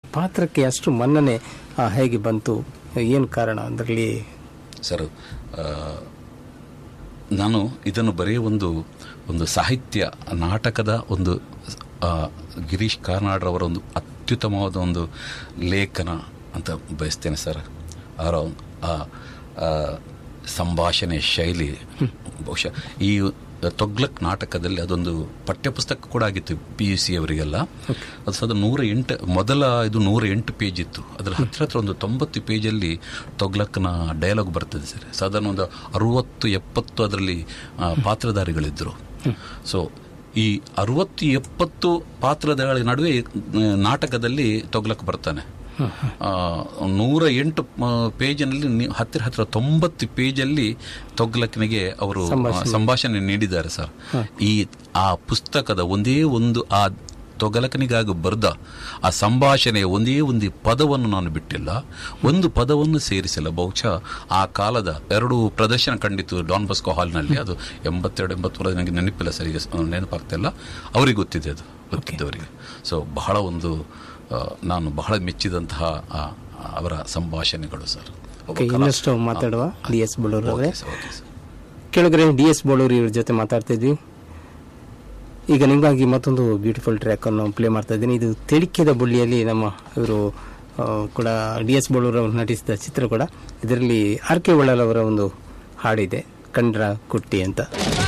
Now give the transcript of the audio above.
ಪಾತ್ರಕ್ಕೆ ಅಷ್ಟು ಮನ್ನಣೆ ಹೇಗೆ ಬಂತು, ಏನು ಕಾರಣ ಅದರಲ್ಲಿ? ಸರ್, ನಾನು ಇದನ್ನು ಬರೀ ಒಂದು ಸಾಹಿತ್ಯ ನಾಟಕದ ಒಂದು ಗಿರೀಶ್ ಕಾರ್ನಾಡ್ರವರ ಒಂದು ಅತ್ಯುತ್ತಮವಾದ ಒಂದು ಲೇಖನ ಅಂತ ಬಯಸ್ತೇನೆ ಸರ್. ಅವರ ಸಂಭಾಷಣೆ ಶೈಲಿ ಬಹುಶಃ ಈ ತೊಗ್ಲಕ್ ನಾಟಕದಲ್ಲಿ ಅದೊಂದು ಪಠ್ಯಪುಸ್ತಕ ಕೂಡ ಆಗಿತ್ತು PUC ಅವರಿಗೆಲ್ಲ. ಅದು ಸದ 108 ಮೊದಲ ಇದು 108 ಪೇಜ್ ಇತ್ತು. ಅದರ ಹತ್ತಿರ ಒಂದು 90 ಪೇಜಲ್ಲಿ ತೊಗ್ಲಕ್ನ ಡೈಲಾಗ್ ಬರ್ತದೆ ಸರ್. ಸಾಧಾರಣ ಒಂದು 60-70 ಅದರಲ್ಲಿ ಪಾತ್ರಧಾರಿಗಳಿದ್ದರು. ಸೊ ಈ 60-70 ಪಾತ್ರಧಾರಿಗಳ ನಡುವೆ ನಾಟಕದಲ್ಲಿ ತೊಗ್ಲಕ್ ಬರ್ತಾನೆ. 108 ಪೇಜಿನಲ್ಲಿ ಹತ್ತಿರ 90 ಪೇಜಲ್ಲಿ ತೊಗ್ಲಕ್ನಿಗೆ ಅವರು ಸಂಭಾಷಣೆ ನೀಡಿದ್ದಾರೆ ಸರ್. ಆ ಪುಸ್ತಕದ ಒಂದೇ ಒಂದು ಆ ತೊಗಲಕನಿಗಾಗಿ ಬರೆದ ಆ ಸಂಭಾಷಣೆಯ ಒಂದೇ ಒಂದು ಪದವನ್ನು ನಾನು ಬಿಟ್ಟಿಲ್ಲ, ಒಂದು ಪದವನ್ನು ಸೇರಿಸಿಲ್ಲ. ಬಹುಶಃ ಆ ಕಾಲದ 2 ಪ್ರದರ್ಶನ ಕಂಡಿತ್ತು ಡಾನ್ ಬಾಸ್ಕೋ ಹಾಲ್ನಲ್ಲಿ. ಅದು 82-83 ನನಗೆ ನೆನಪಿಲ್ಲ, ಸರಿಗೆ ನೆನಪಾಗ್ತಿಲ್ಲ. ಅವ್ರಿಗೆ ಗೊತ್ತಿದೆ, ಅದು ಗೊತ್ತಿದ್ದವರಿಗೆ. ಸೊ ಬಹಳ ಒಂದು ನಾನು ಬಹಳ ಮೆಚ್ಚಿದಂತಹ ಅವರ ಸಂಭಾಷಣೆಗಳು ಸರ್. ಇನ್ನಷ್ಟು ಮಾತಾಡುವ DS ಬೋಳೂರು ಅವರೇ. ಕೆಳಗಡೆ DS ಬೋಳೂರು ಇವ್ರ ಜೊತೆ ಮಾತಾಡ್ತಾ ಇದ್ವಿ. ಈಗ ನಿಮಗಾಗಿ ಮತ್ತೊಂದು ಬ್ಯೂಟಿಫುಲ್ ಟ್ರ್ಯಾಕ್ ಅನ್ನು ಪ್ಲೇ ಮಾಡ್ತಾ ಇದ್ದೀನಿ. ಇದು ತೆಳಿಕೆದ ಬುಳ್ಳಿಯಲ್ಲಿ ನಮ್ಮ ಇವರು ಕೂಡ DS ಬೋಳೂರು ಅವರು ನಟಿಸಿದ ಚಿತ್ರ ಕೂಡ. ಇದರಲ್ಲಿ RK ಒಳ್ಳಲ್ ಅವರ ಒಂದು ಹಾಡಿದೆ, ಕಂಡ್ರ ಕುಟ್ಟಿ ಅಂತ.